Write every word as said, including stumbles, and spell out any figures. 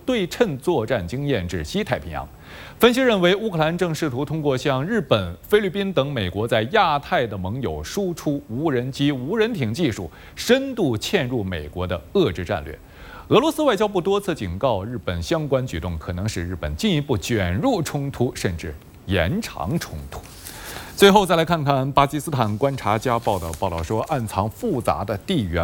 对称作战经验至西太平洋。分析认为，乌克兰正试图通过向日本、菲律宾等美国在亚太的盟友输出无人机、无人艇技术，深度嵌入美国的遏制战略。俄罗斯外交部多次警告，日本相关举动可能使日本进一步卷入冲突，甚至延长冲突。最后再来看看巴基斯坦观察家报道报道说，暗藏复杂的地缘